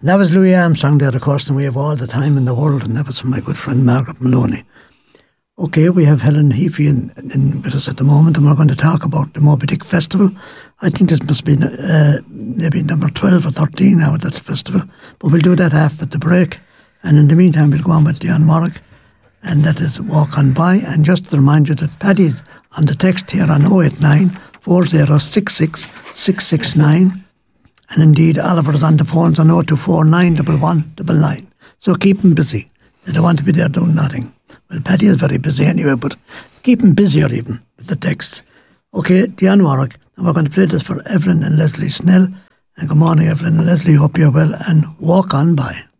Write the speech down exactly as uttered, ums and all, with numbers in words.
And that was Louis Armstrong there, of course, and we have all the time in the world, and that was from my good friend Margaret Maloney. Okay, we have Helen Heafy in, in with us at the moment, and we're going to talk about the Moby Dick Festival. I think this must be uh, maybe number twelve or thirteen now at that festival, but we'll do that after the break. And in the meantime, we'll go on with Dion Warwick, and that is Walk On By. And just to remind you that Paddy's on the text here on oh eight nine, four oh six six, six six nine. And indeed, Oliver's on the phones on oh two four, nine one one nine nine. So keep them busy. They don't want to be there doing nothing. Well, Paddy is very busy anyway, but keep him busier even with the texts. Okay, Dion Warwick, and we're going to play this for Evelyn and Leslie Snell. And good morning, Evelyn and Leslie. Hope you're well, and Walk On By.